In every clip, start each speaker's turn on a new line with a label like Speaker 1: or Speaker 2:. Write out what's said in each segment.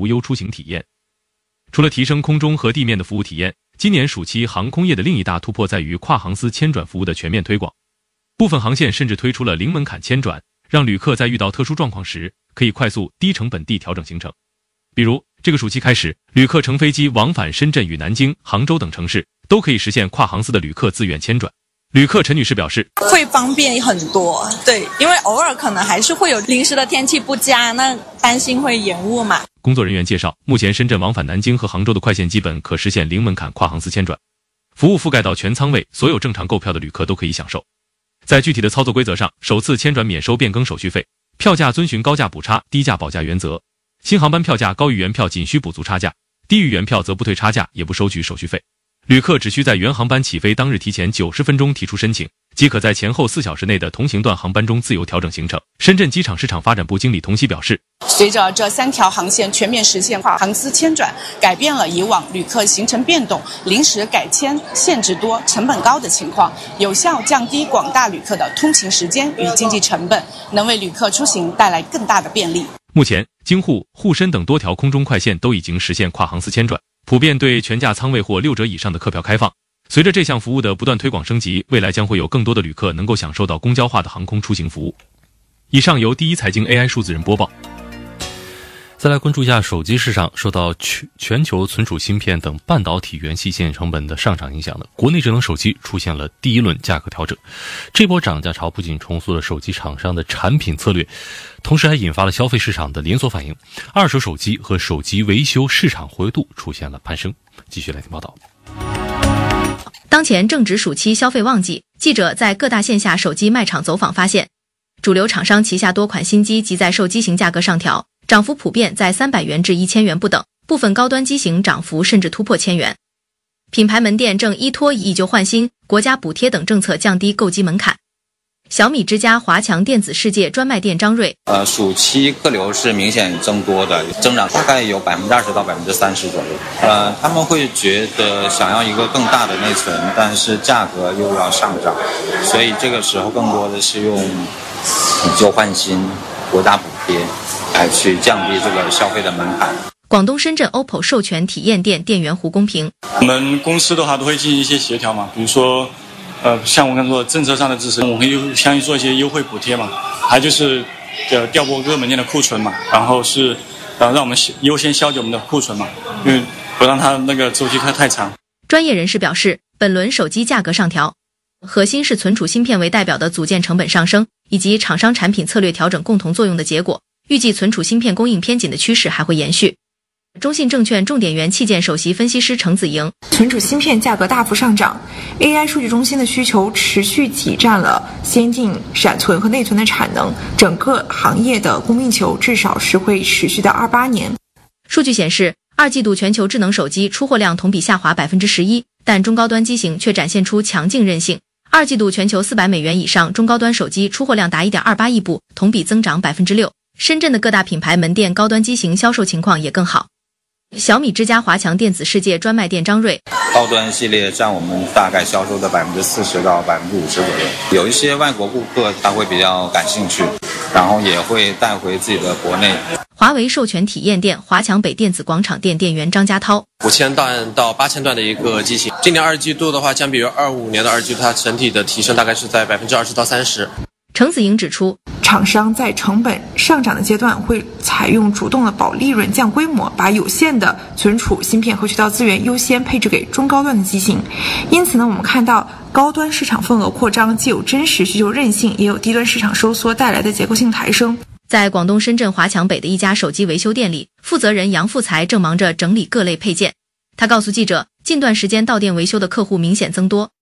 Speaker 1: 无忧出行体验。除了提升空中和地面的服务体验，今年暑期航空业的另一大突破在于跨航司签转服务的全面推广。部分航线甚至推出了零门槛签转，让旅客在遇到特殊状况时可以快速低成本地调整行程。比如这个暑期开始，旅客乘飞机往返深圳与南京、杭州等城市都可以实现跨航司的旅客自愿签转。旅客陈女士表示，
Speaker 2: 会方便很多，对，因为偶尔可能还是会有临时的天气不佳，那担心会延误嘛。
Speaker 1: 工作人员介绍，目前深圳往返南京和杭州的快线基本可实现零门槛跨航司签转，服务覆盖到全舱位，所有正常购票的旅客都可以享受。在具体的操作规则上，首次签转免收变更手续费，票价遵循高价补差、低价保价原则，新航班票价高于原票仅需补足差价，低于原票则不退差价，也不收取手续费。旅客只需在原航班起飞当日提前90分钟提出申请，即可在前后4小时内的同行段航班中自由调整行程。深圳机场市场发展部经理童熙表示，
Speaker 3: 随着这3条航线全面实现跨航司签转，改变了以往旅客行程变动、临时改签、限制多、成本高的情况，有效降低广大旅客的通勤时间与经济成本，能为旅客出行带来更大的便利。
Speaker 1: 目前，京沪、沪深等多条空中快线都已经实现跨航司签转，普遍对全价舱位或6折以上的客票开放。随着这项服务的不断推广升级，未来将会有更多的旅客能够享受到公交化的航空出行服务。以上由第一财经 AI 数字人播报。
Speaker 4: 再来关注一下手机市场，受到全球存储芯片等半导体元器件成本的上涨影响的，国内智能手机出现了第一轮价格调整。这波涨价潮不仅重塑了手机厂商的产品策略，同时还引发了消费市场的连锁反应，二手手机和手机维修市场活跃度出现了攀升。继续来听报道。
Speaker 5: 当前正值暑期消费旺季，记者在各大线下手机卖场走访发现，主流厂商旗下多款新机即在受机型价格上调，涨幅普遍在300元至1000元不等，部分高端机型涨幅甚至突破1000元。品牌门店正依托以旧换新、国家补贴等政策降低购机门槛。小米之家华强电子世界专卖店张瑞，
Speaker 6: 暑期客流是明显增多的，增长大概有20%到30%左右。他们会觉得想要一个更大的内存，但是价格又要上涨，所以这个时候更多的是用以旧换新、国家补贴来去降低这个消费的门槛。
Speaker 5: 广东深圳 OPPO 授权体验店店员胡公平，
Speaker 7: 我们公司的话都会进行一些协调嘛，比如说像我刚才说政策上的支持，我们会相应做一些优惠补贴嘛，还就是调拨各门店的库存嘛，然后是让我们优先消解我们的库存嘛，因为不让它那个周期太长。
Speaker 5: 专业人士表示，本轮手机价格上调，核心是存储芯片为代表的组件成本上升，以及厂商产品策略调整共同作用的结果，预计存储芯片供应偏紧的趋势还会延续。中信证券重点元器件首席分析师程子莹，
Speaker 8: 存储芯片价格大幅上涨， AI 数据中心的需求持续挤占了先进闪存和内存的产能，整个行业的供应球至少是会持续到28年。
Speaker 5: 数据显示，二季度全球智能手机出货量同比下滑 11%， 但中高端机型却展现出强劲韧性。二季度全球$400以上中高端手机出货量达 1.28 亿部，同比增长 6%。 深圳的各大品牌门店高端机型销售情况也更好。小米之家华强电子世界专卖店张瑞，
Speaker 6: 高端系列占我们大概销售的40%到50%左右，有一些外国顾客他会比较感兴趣，然后也会带回自己的国内。
Speaker 5: 华为授权体验店华强北电子广场店店员张家涛
Speaker 9: ，5000段到8000段的一个机型，今年二季度的话，相比于25年的二季度，它整体的提升大概是在20%到30%。
Speaker 5: 程子莹指出，
Speaker 8: 厂商在成本上涨的阶段会采用主动的保利润降规模，把有限的存储芯片和渠道资源优先配置给中高端的机型。因此呢，我们看到高端市场份额扩张，既有真实需求韧性，也有低端市场收缩带来的结构性抬升。
Speaker 5: 在广东深圳华强北的一家手机维修店里，负责人杨富才正忙着整理各类配件。他告诉记者，近段时间到店维修的客户明显增多。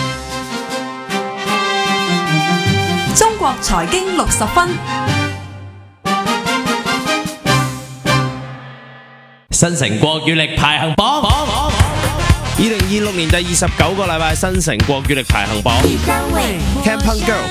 Speaker 10: 中國財經60分，
Speaker 11: 新城國語力排行榜，2026年第29個禮拜新城國語力排行榜 ，Camp Punk Girl